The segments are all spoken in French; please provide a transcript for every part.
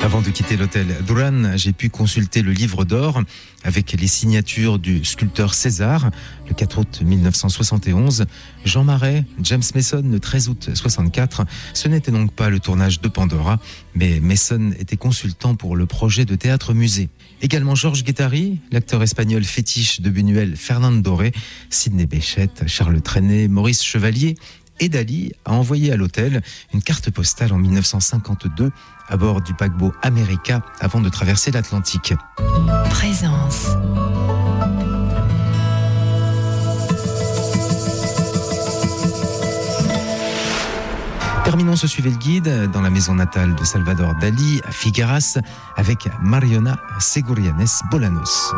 Avant de quitter l'hôtel Duran, j'ai pu consulter le livre d'or avec les signatures du sculpteur César, le 4 août 1971, Jean Marais, James Mason, le 13 août 64. Ce n'était donc pas le tournage de Pandora, mais Mason était consultant pour le projet de théâtre-musée. Également Georges Guettari, l'acteur espagnol fétiche de Buñuel Fernand Doré, Sidney Bechet, Charles Trenet, Maurice Chevalier, et Dali a envoyé à l'hôtel une carte postale en 1952 à bord du paquebot America avant de traverser l'Atlantique. Présence. Terminons ce Suivez le guide dans la maison natale de Salvador Dali à Figueras avec Mariona Segurianes Bolanos.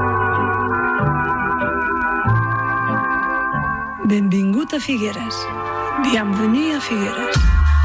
Benvingut a Figueres. Bienvenue à Figueres.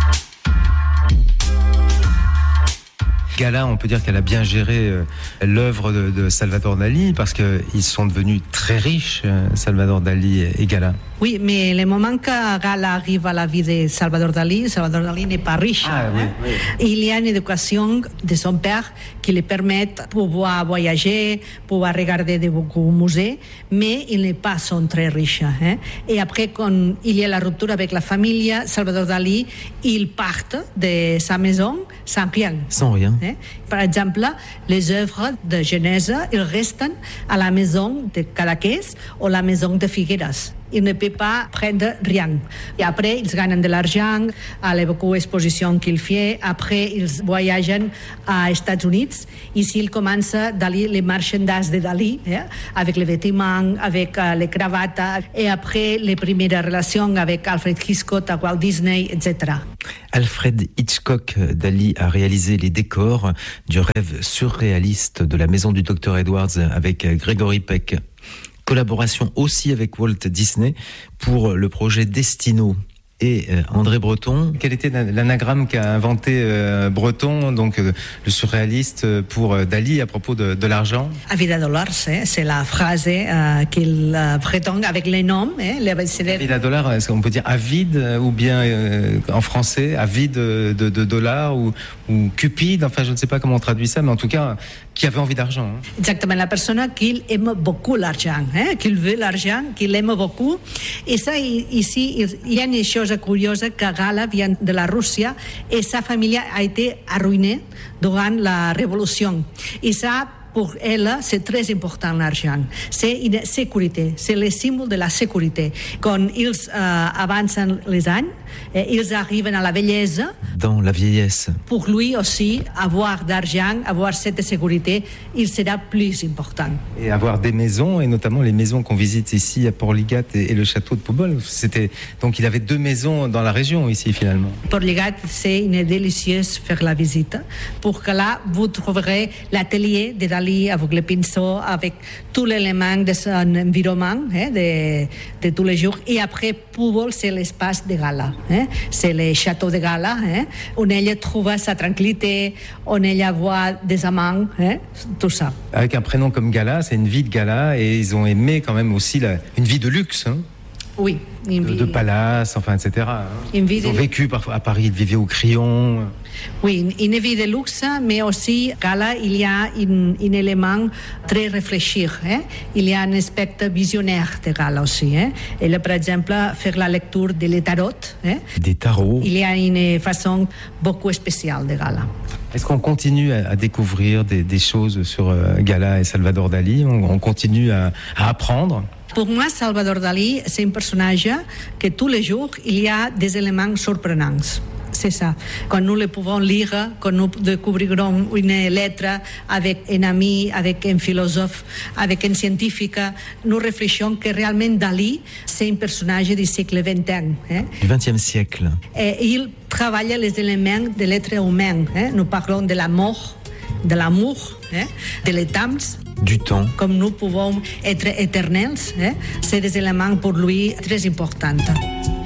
Gala, on peut dire qu'elle a bien géré l'œuvre de Salvador Dali parce qu'ils sont devenus très riches, Salvador Dali et Gala. Oui, mais le moment que Gala arrive à la vie de Salvador Dali n'est pas riche. Ah, oui, oui. Il y a une éducation de son père qui lui permet de pouvoir voyager, pouvoir regarder de beaucoup musées, mais il n'est pas son très riche. Et après, quand il y a la rupture avec la famille, Salvador Dali, il part de sa maison sans rien. Sans rien. Par exemple, les œuvres de Genèse, ils restent à la maison de Cadaqués ou la maison de Figueras. Il ne peut pas prendre rien. Et après, ils gagnent de l'argent à les beaucoup d'expositions qu'il fait. Après, ils voyagent aux États-Unis. Ici, il commence Dali, les marchandages de Dali, avec les vêtements, avec les cravates. Et après, les premières relations avec Alfred Hitchcock, Walt Disney, etc. Alfred Hitchcock, Dali a réalisé les décors du rêve surréaliste de la maison du Dr Edwards avec Gregory Peck. Collaboration aussi avec Walt Disney pour le projet Destino. Et André Breton, quel était l'anagramme qu'a inventé Breton, donc le surréaliste, pour Dali à propos de l'argent? A vida dollars, c'est la phrase qu'il Breton avec les noms. A vida dollars, est-ce qu'on peut dire avide ou bien en français avide de dollars ou cupide, enfin je ne sais pas comment on traduit ça, mais en tout cas qui avait envie d'argent. Exactement, la personne qui aime beaucoup l'argent, qui veut l'argent, qui l'aime beaucoup. Et ça, ici, il y a une chose curieuse que Gala vient de la Russie et sa famille a été arruinée durant la Révolution. Et ça, pour elle, c'est très important l'argent. C'est une sécurité, c'est le symbole de la sécurité. Quand ils avancent les années, ils arrivent à la vieillesse. Dans la vieillesse. Pour lui aussi, avoir d'argent, avoir cette sécurité, il sera plus important. Et avoir des maisons, et notamment les maisons qu'on visite ici à Port-Ligat et le château de Poubol. Donc il avait 2 maisons dans la région ici finalement. Port-Ligat, c'est une délicieuse faire la visite. Pour que là, vous trouverez l'atelier de Dali avec les pinceaux, avec tous les éléments de son environnement, de tous les jours. Et après, Poubol, c'est l'espace de Gala. C'est le château de Gala, on ella trouve sa tranquillité, on ella voit des amants, tout ça. Avec un prénom comme Gala, c'est une vie de gala et ils ont aimé quand même aussi une vie de luxe. Oui. De palace, enfin, etc. Ils ont vécu parfois à Paris, ils vivaient au Crillon. Oui, une vie de luxe, mais aussi, Gala, il y a un élément très réfléchi. Il y a un aspect visionnaire de Gala aussi. Et là, par exemple, faire la lecture des tarots. Des tarots. Il y a une façon beaucoup spéciale de Gala. Est-ce qu'on continue à découvrir des choses sur Gala et Salvador Dali? On continue à apprendre? Pour moi, Salvador Dali, c'est un personnage que tous les jours, il y a des éléments surprenants. C'est ça. Quand nous le pouvons lire, quand nous découvrirons une lettre avec un ami, avec un philosophe, avec un scientifique, nous réfléchissons que réellement Dali, c'est un personnage du siècle XXI. Du XXe siècle. Et il travaille les éléments de l'être humain. Nous parlons de la mort, de l'amour, de l'état, du temps. Comme nous pouvons être éternels, c'est des éléments pour lui très importants.